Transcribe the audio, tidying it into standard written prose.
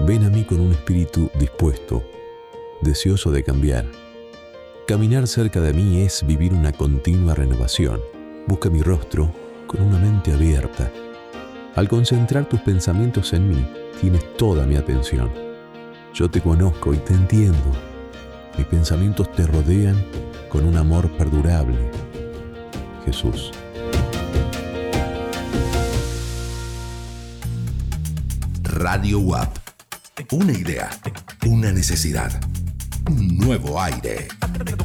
Ven a mí con un espíritu dispuesto, deseoso de cambiar. Caminar cerca de mí es vivir una continua renovación. Busca mi rostro con una mente abierta. Al concentrar tus pensamientos en mí, tienes toda mi atención. Yo te conozco y te entiendo. Mis pensamientos te rodean con un amor perdurable. Jesús. Radio WAP. Una idea, una necesidad, un nuevo aire.